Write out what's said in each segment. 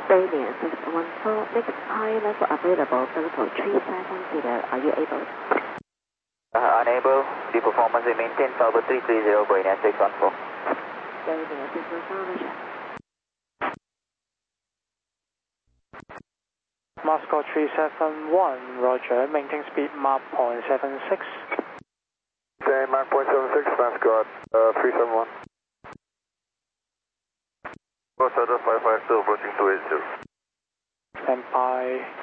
Damien 614, next high level available, level 370, are you able? Unable, the performance will maintain, Tower 330, going at 614. Damien 614, Roger. Moscow 371, Roger, maintain speed Mach 0.76. Okay, Mach 0.76, Moscow 371. Roger, 552, approaching 280. Stand by.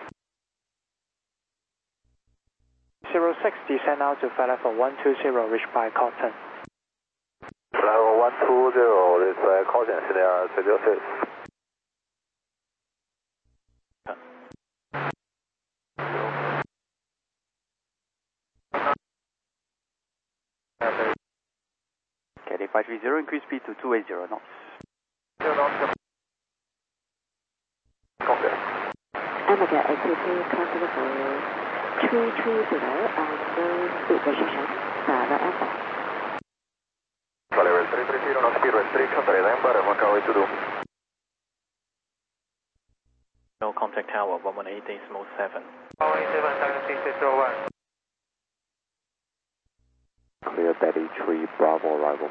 06, descend out to flight level 120, reach by Cotton. Level 120, it's Cotton, CDR 306. Cathay 530, increase speed to 280 knots. Omega ATC, close level 330, and no speed restriction, further Alpha. Level 330, no speed restriction, remember, Macau to do. No contact tower, 118.7. 117, Clear Daddy 3, Bravo arrival.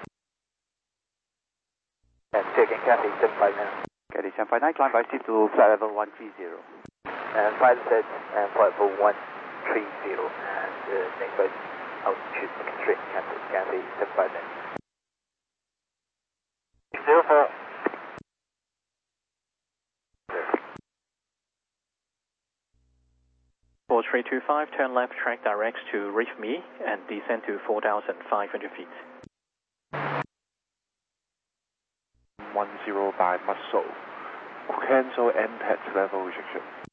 And taking Cathay 759. Cathay 759, climb by seat to flight level 130. And 5 and flight level 130, and next flight altitude straight, Cathay 759. 04. For 325, turn left track directs to reach me and descend to 4,500 feet. 10 by Muscle. Cancel NPAT level restriction.